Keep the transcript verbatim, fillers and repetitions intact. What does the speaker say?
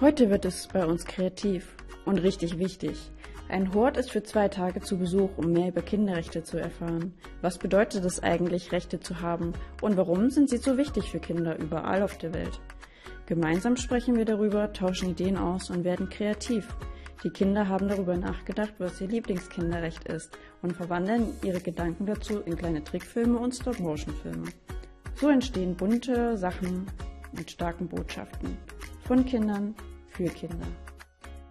Heute wird es bei uns kreativ und richtig wichtig. Ein Hort ist für zwei Tage zu Besuch, um mehr über Kinderrechte zu erfahren. Was bedeutet es eigentlich, Rechte zu haben und warum sind sie so wichtig für Kinder überall auf der Welt? Gemeinsam sprechen wir darüber, tauschen Ideen aus und werden kreativ. Die Kinder haben darüber nachgedacht, was ihr Lieblingskinderrecht ist und verwandeln ihre Gedanken dazu in kleine Trickfilme und Stop-Motion-Filme. So entstehen bunte Sachen mit starken Botschaften. Von Kindern für Kinder.